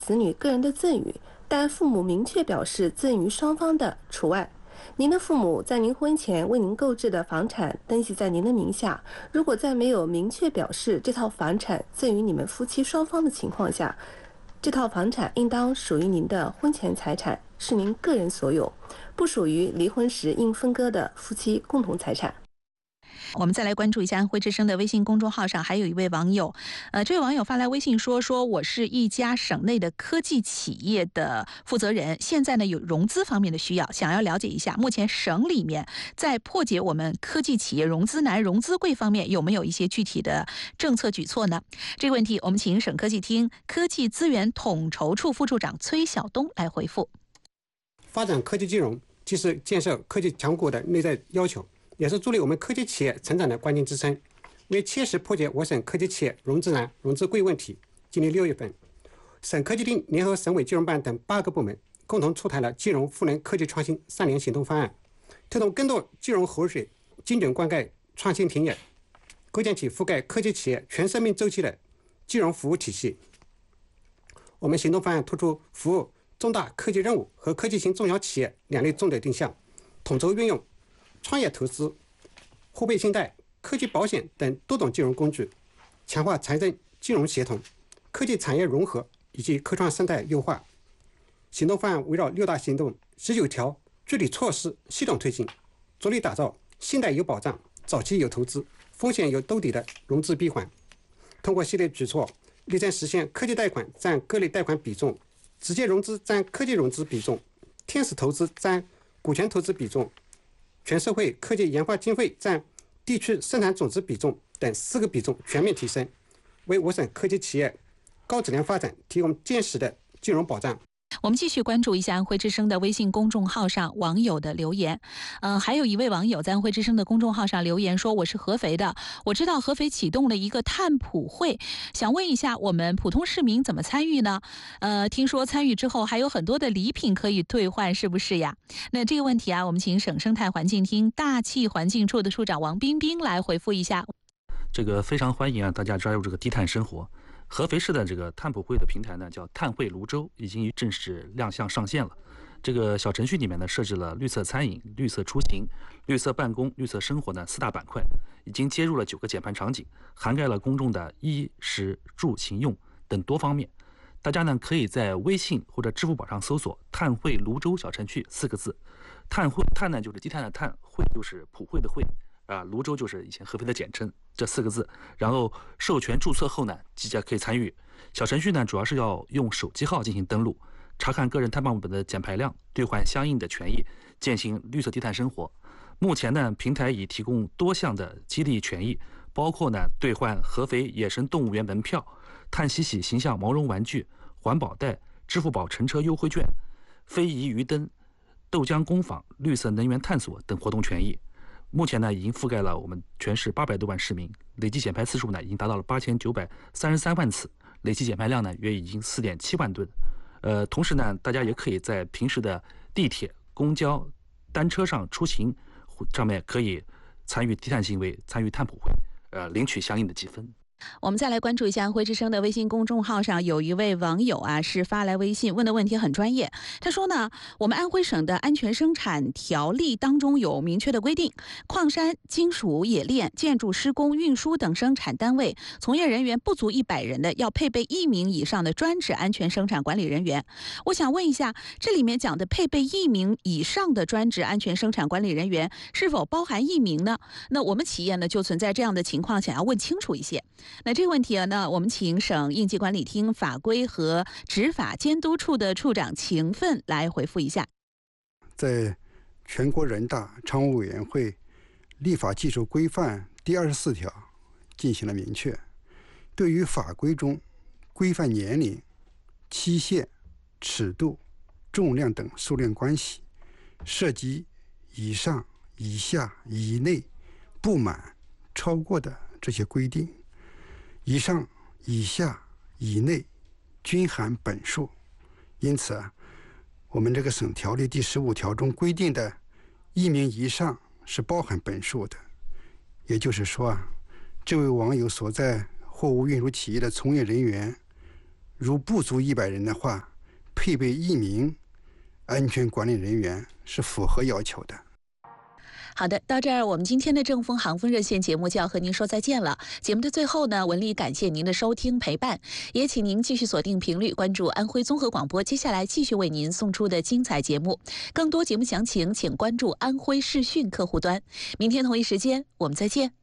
子女个人的赠与，但父母明确表示赠与双方的除外。您的父母在您婚前为您购置的房产登记在您的名下，如果在没有明确表示这套房产赠与你们夫妻双方的情况下，这套房产应当属于您的婚前财产，是您个人所有，不属于离婚时应分割的夫妻共同财产。 我们再来关注一下安徽之声的微信公众号上，还有一位网友，这位网友发来微信说我是一家省内的科技企业的负责人，现在呢有融资方面的需要，想要了解一下目前省里面在破解我们科技企业融资难、融资贵方面有没有一些具体的政策举措呢？这个问题我们请省科技厅科技资源统筹处副处长崔晓东来回复。 发展科技金融既是建设科技强国的内在要求，也是助力我们科技企业成长的关键支撑。为切实破解我省科技企业融资难、融资贵问题，今年6月份，省科技厅联合省委金融办等8个部门共同出台了金融赋能科技创新3年行动方案，推动更多金融活水，精准灌溉创新田野，构建起覆盖科技企业全生命周期的金融服务体系。我们行动方案突出服务重大科技任务和科技型中小企业2类重点定向，统筹运用创业投资、互备信贷、科技保险等多种金融工具，强化财政金融协同、科技产业融合以及科创生态优化。行动方案围绕6大行动、19条具体措施系统推进，着力打造信贷有保障、早期有投资、风险有兜底的融资闭环。通过系列举措，力争实现科技贷款占各类贷款比重、直接融资占科技融资比重、天使投资占股权投资比重、全社会科技研发经费占地区生产总值比重等4个比重全面提升，为我省科技企业高质量发展提供坚实的金融保障。 我们继续关注一下安徽之声的微信公众号上网友的留言。还有一位网友在安徽之声的公众号上留言说，我是合肥的，我知道合肥启动了一个碳普会，想问一下我们普通市民怎么参与呢？听说参与之后还有很多的礼品可以兑换，是不是呀？那这个问题啊，我们请省生态环境厅大气环境处的处长王彬彬来回复一下。 这个非常欢迎大家加入这个低碳生活。合肥市的这个碳普会的平台呢，叫碳汇泸州，已经正式亮相上线了。这个小程序里面呢，设置了绿色餐饮、绿色出行、绿色办公、绿色生活的4大板块，已经接入了9个减排场景，涵盖了公众的衣食住行用等多方面。大家呢可以在微信或者支付宝上搜索“碳汇泸州小程序”4个字。碳呢就是低碳的碳，汇就是普惠的惠。泸州就是以前合肥的简称，这4个字。然后授权注册后呢，即将可以参与。小程序呢，主要是要用手机号进行登录，查看个人碳报本的减排量，兑换相应的权益，践行绿色低碳生活。目前呢，平台已提供多项的激励权益，包括呢兑换合肥野生动物园门票、碳吸洗形象毛绒玩具、环保袋、支付宝乘车优惠券、非遗鱼灯、豆浆工坊、绿色能源探索等活动权益。目前呢，已经覆盖了我们全市800多万市民，累计减排次数呢，已经达到了8933万次，累计减排量呢，约已经4.7万吨。同时呢，大家也可以在平时的地铁、公交、单车上出行上面可以参与低碳行为，参与碳普会，领取相应的积分。 我们再来关注一下安徽之声的微信公众号上有一位网友是发来微信问的问题很专业。他说呢，我们安徽省的安全生产条例当中有明确的规定，矿山、金属冶炼、建筑施工、运输等生产单位从业人员不足100人的，要配备1名以上的专职安全生产管理人员。我想问一下，这里面讲的配备1名以上的专职安全生产管理人员，是否包含1名呢？那我们企业呢就存在这样的情况，想要问清楚一些。那这个问题呢，我们请省应急管理厅法规和执法监督处的处长秦奋来回复一下。 在全国人大常务委员会立法技术规范第24条进行了明确，对于法规中规范年龄、期限、尺度、重量等数量关系，涉及以上、以下、以内、不满、超过的这些规定，以上、以下、以内均含本数。因此我们这个省条例第15条中规定的1名以上是包含本数的。也就是说这位网友所在货物运输企业的从业人员， 如不足100人的话，配备1名安全管理人员是符合要求的。 好的，到这儿我们今天的正风航风热线节目就要和您说再见了。节目的最后呢，文丽感谢您的收听陪伴，也请您继续锁定频率，关注安徽综合广播，接下来继续为您送出的精彩节目。更多节目详情，请关注安徽视讯客户端。明天同一时间，我们再见。